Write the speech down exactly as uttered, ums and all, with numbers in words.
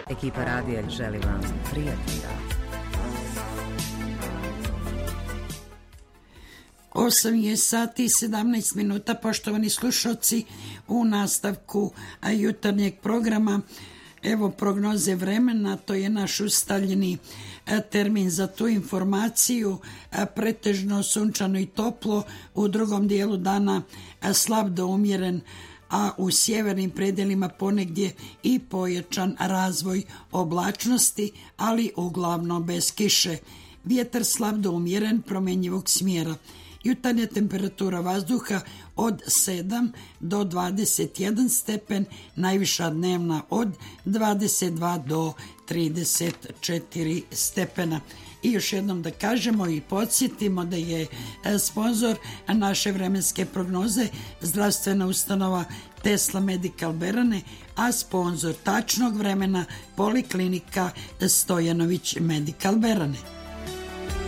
Ekipa radija želi vam prijatno dan. osam je sati i sedamnaest minuta, poštovani slušalci, u nastavku jutarnjeg programa. Evo prognoze vremena, to je naš ustaljeni termin za tu informaciju. Pretežno sunčano i toplo, u drugom dijelu dana slab do umjeren, a u sjevernim predelima ponegdje i pojačan razvoj oblačnosti, ali uglavnom bez kiše. Vjetar slab do umjeren, promjenjivog smjera. Jutarnja temperatura vazduha od sedam do dvadeset jedan stepen, najviša dnevna od dvadeset dva do trideset četiri stepena. I još jednom da kažemo i podsjetimo da je sponzor naše vremenske prognoze zdravstvena ustanova Tesla Medical Berane, a sponzor tačnog vremena Poliklinika Stojanović Medical Berane.